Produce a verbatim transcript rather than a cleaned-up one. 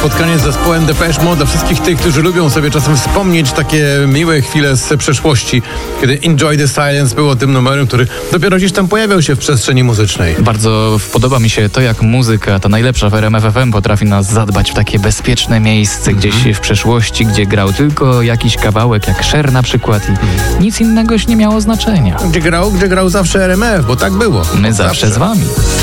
spotkanie z zespołem Depeche Mode dla wszystkich tych, którzy lubią sobie czasem wspomnieć takie miłe chwile z przeszłości, kiedy Enjoy the Silence było tym numerem, który dopiero gdzieś tam pojawiał się w przestrzeni muzycznej. Bardzo podoba mi się to, jak muzyka, ta najlepsza w R M F F M, potrafi nas zadbać w takie bezpieczne miejsce, mm. gdzieś w przeszłości, gdzie grał tylko jakiś kawałek, jak Cher na przykład i nic innego już nie miało znaczenia. Gdzie grał, gdzie grał zawsze R M F, bo tak było. My zawsze, zawsze z wami.